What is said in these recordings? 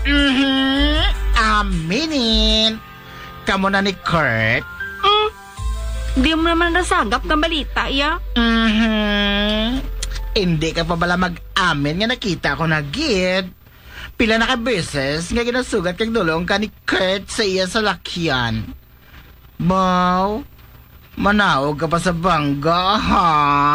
Aminin. Kamu na ni Kurt? Di mo naman nasagap ng balita, ya? Hindi ka pa bala mag-amin nga nakita ko na gid. Pila na ka beses nga ginasugat kang dulong ka ni Kurt sa iya sa lakyan. Mau, manaog ka pa sa bangga, ha?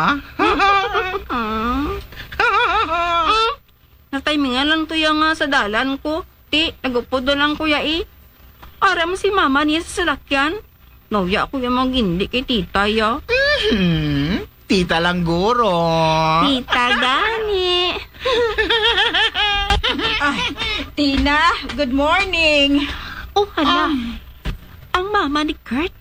Natimingan lang to ya nga sa dalan ko. Ti, nagupod lang ko ya Ara mo si mama niya sa salakyan. Nauya ko yung mga hindi kay tita ya. Tita lang guro. Tita gani. Tina, good morning. Oh, hala. Ang mama ni Kurt.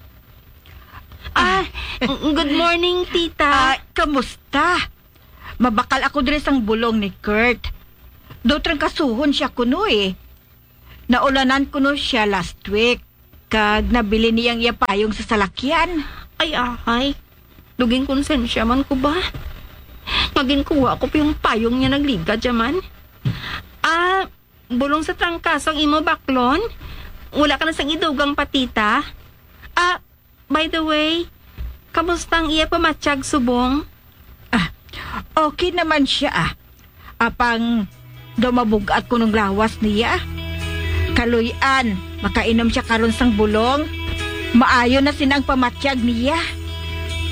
Good morning, tita. Kamusta? Mabakal ako dres ang bulong ni Kurt. Dotrang kasuhon siya kuno Naulanan kuno siya last week. Kag nabili niyang iyapayong sa salakyan. Ay. Duging konsensya man ko ba? Maging kuha ko pa yung payong niya nagliga dyaman. Bulong sa trangkasong imo baklon? Wala ka na sang idugang patita? By the way, kamusta ang iya pamatsyag subong? Okay naman siya Apang dumabugat ko ng lawas niya. Kaluyan, makainom siya karon sang bulong. Maayo na sinang pamatsyag niya.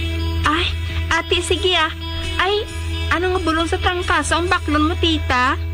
Ay, ate, sige Ay, ano nga bulong sa trangkasa ang baklon mo, tita?